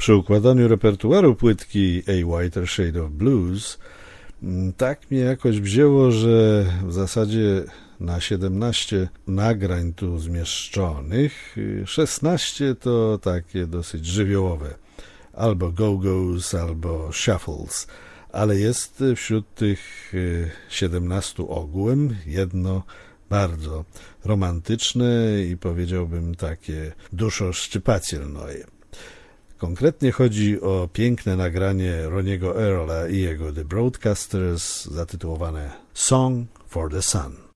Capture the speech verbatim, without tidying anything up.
Przy układaniu repertuaru płytki A Whiter Shade of Blues tak mnie jakoś wzięło, że w zasadzie na siedemnaście nagrań tu zmieszczonych szesnaście to takie dosyć żywiołowe, albo go-go's, albo shuffles, ale jest wśród tych siedemnastu ogółem jedno bardzo romantyczne i powiedziałbym takie duszoszczypательne. Konkretnie chodzi o piękne nagranie Roniego Earla i jego The Broadcasters zatytułowane Song for the Sun.